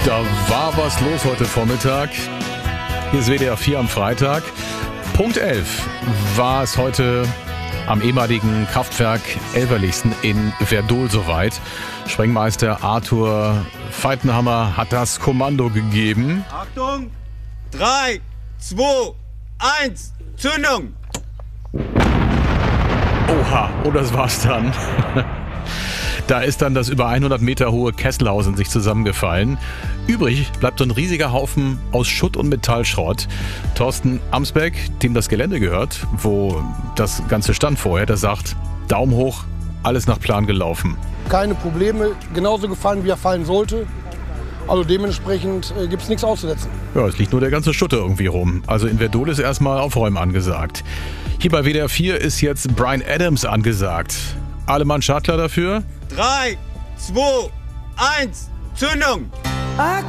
Da war was los heute Vormittag. Hier ist WDR 4 am Freitag. Punkt 11 war es heute am ehemaligen Kraftwerk Elverlichsen in Werdohl soweit. Sprengmeister Arthur Feitenhammer hat das Kommando gegeben. Achtung! 3, 2, 1, Zündung! Oha, und das war's dann. Da ist dann das über 100 Meter hohe Kesselhaus in sich zusammengefallen. Übrig bleibt so ein riesiger Haufen aus Schutt und Metallschrott. Thorsten Amsbeck, dem das Gelände gehört, wo das Ganze stand vorher, der sagt, Daumen hoch, alles nach Plan gelaufen. Keine Probleme, genauso gefallen, wie er fallen sollte. Also dementsprechend gibt es nichts auszusetzen. Ja, es liegt nur der ganze Schutt irgendwie rum. Also in Werdohl ist erstmal Aufräumen angesagt. Hier bei WDR 4 ist jetzt Bryan Adams angesagt. Alle Mann Stadler dafür? 3, 2, 1, Zündung! I